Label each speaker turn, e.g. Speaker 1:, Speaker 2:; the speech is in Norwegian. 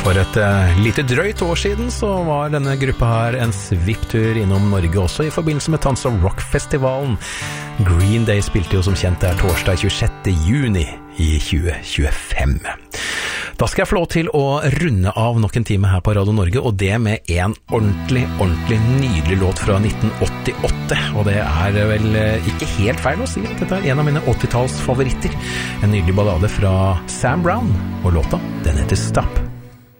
Speaker 1: For et lite drøyt år siden så var denne gruppa her en svipptur innom Norge også i forbindelse med Tons of Rock-festivalen. Green Day spilte jo som kjent der torsdag 26. juni i 2025. Da skal jeg få lov til å runde av nok en time her på Radio Norge, og det med en ordentlig nydelig låt fra 1988. Og det er vel ikke helt feil å si at dette er en av mine 80-talls favoritter. En nydelig ballade fra Sam Brown, og låta, den heter Stop.